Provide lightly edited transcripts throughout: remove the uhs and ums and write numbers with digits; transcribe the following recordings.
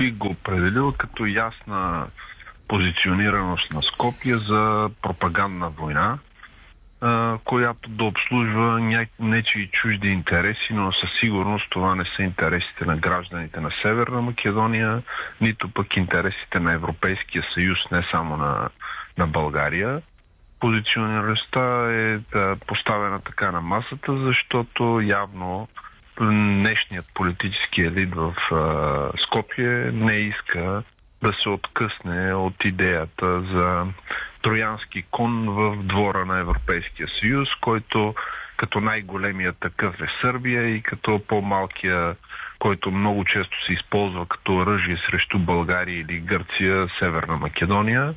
би го определил като ясна позиционираност на Скопие за пропагандна война, която да обслужва нечии чужди интереси, но със сигурност това не са интересите на гражданите на Северна Македония, нито пък интересите на Европейския съюз, не само на България. Позиционираността е поставена така на масата, защото явно днешният политически елит в Скопие не иска да се откъсне от идеята за троянски кон в двора на Европейския съюз, който като най-големия такъв е Сърбия и като по-малкия, който много често се използва като оръжие срещу България или Гърция, Северна Македония.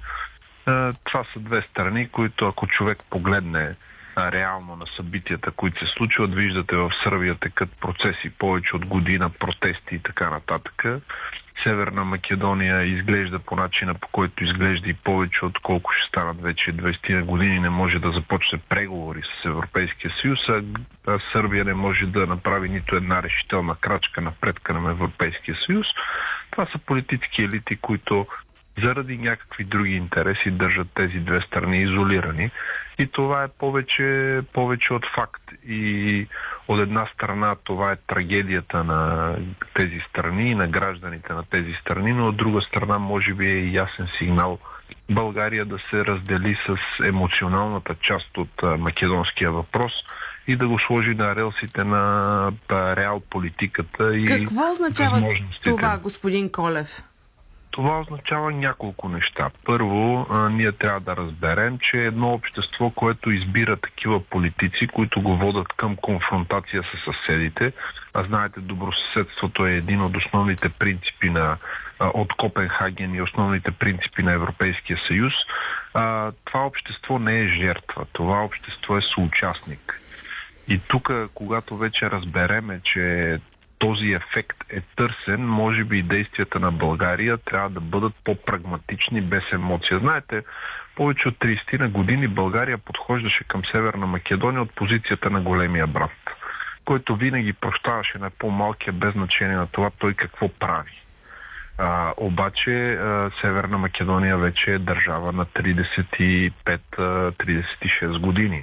Това са две страни, които ако човек погледне реално на събитията, които се случват, виждате в Сърбия текат процеси повече от година, протести и така нататък. Северна Македония изглежда по начина, по който изглежда и повече от колко ще станат вече 20 на години, не може да започне преговори с Европейския съюз, а Сърбия не може да направи нито една решителна крачка напред към Европейския съюз. Това са политически елити, които заради някакви други интереси държат тези две страни изолирани. И това е повече от факт. И от една страна това е трагедията на тези страни и на гражданите на тези страни, но от друга страна може би е ясен сигнал България да се раздели с емоционалната част от македонския въпрос и да го сложи на релсите на реал политиката и какво означава това, господин Колев? Това означава няколко неща. Първо, ние трябва да разберем, че едно общество, което избира такива политици, които го водят към конфронтация с съседите, а знаете, добросъседството е един от основните принципи от Копенхаген и основните принципи на Европейския съюз, това общество не е жертва, това общество е съучастник. И тук, когато вече разбереме, че този ефект е търсен, може би и действията на България трябва да бъдат по-прагматични, без емоция. Знаете, повече от 30 на години България подхождаше към Северна Македония от позицията на големия брат, който винаги прощаваше на по-малкия без значение на това той какво прави. Обаче Северна Македония вече е държава на 35-36 години,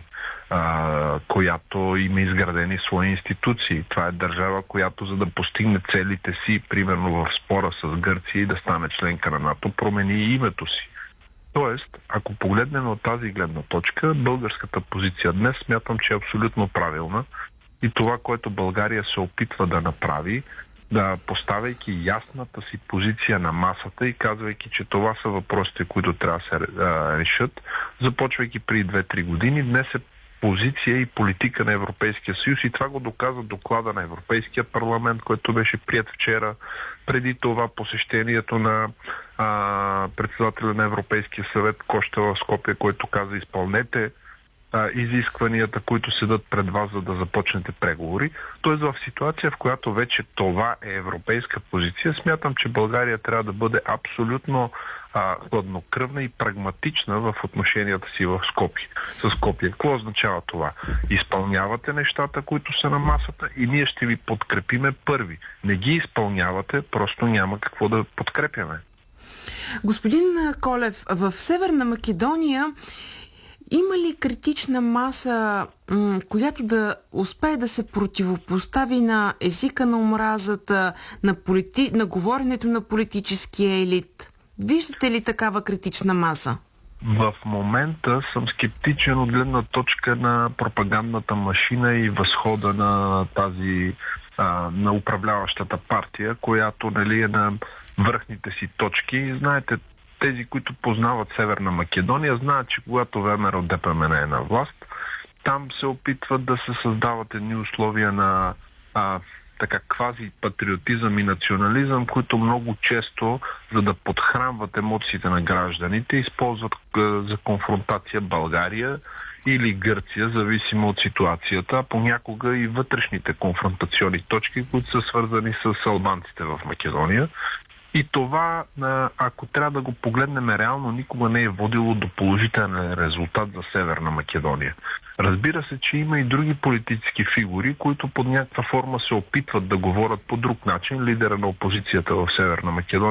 която има изградени свои институции. Това е държава, която за да постигне целите си, примерно в спора с Гърция и да стане членка на НАТО, промени и името си. Тоест, ако погледнем от тази гледна точка, българската позиция днес смятам, че е абсолютно правилна и това, което България се опитва да направи, да поставяйки ясната си позиция на масата и казвайки, че това са въпросите, които трябва да се решат, започвайки преди 2-3 години, днес е позиция и политика на Европейския съюз и това го доказва доклада на Европейския парламент, който беше приет вчера, преди това посещението на председателя на Европейския съвет Коща в Скопие, който каза изпълнете изискванията, които седат пред вас, за да започнете преговори. Тоест в ситуация, в която вече това е европейска позиция, смятам, че България трябва да бъде абсолютно хладнокръвна и прагматична в отношенията си с Скопие. Какво означава това? Изпълнявате нещата, които са на масата и ние ще ви подкрепиме първи. Не ги изпълнявате, просто няма какво да подкрепяме. Господин Колев, в Северна Македония има ли критична маса, която да успее да се противопостави на езика на омразата, на говоренето на политическия елит? Виждате ли такава критична маса? В момента съм скептичен от гледна точка на пропагандната машина и възхода на тази на управляващата партия, която е на върхните си точки. Знаете, тези, които познават Северна Македония, знаят, че когато ВМРО ДПМН е на власт, там се опитват да се създават едни условия на квази-патриотизъм и национализъм, които много често, за да подхранват емоциите на гражданите, използват за конфронтация България или Гърция, зависимо от ситуацията, а понякога и вътрешните конфронтационни точки, които са свързани с албанците в Македония. И това, ако трябва да го погледнем реално, никога не е водило до положителен резултат за Северна Македония. Разбира се, че има и други политически фигури, които под някаква форма се опитват да говорят по друг начин. Лидера на опозицията в Северна Македония